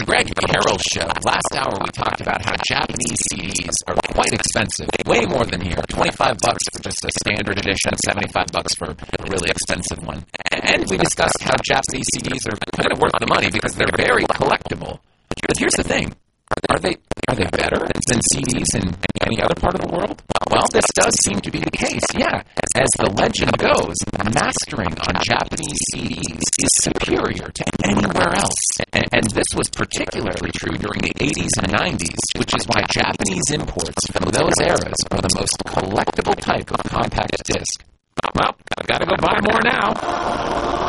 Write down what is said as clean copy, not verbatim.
Greg Harrell's show. Last hour we talked about how Japanese CDs are quite expensive, way more than here. $25 for just a standard edition, $75 for a really expensive one. And we discussed how Japanese CDs are kind of worth the money because they're very collectible. But here's the thing. Are they better than CDs in any other part of the world? Well, this does seem to be the case, yeah. As the legend goes, mastering on Japanese CDs is superior to anywhere else. And this was particularly true during the 80s and 90s, which is why Japanese imports from those eras are the most collectible type of compact disc. Well, I've got to go buy more now.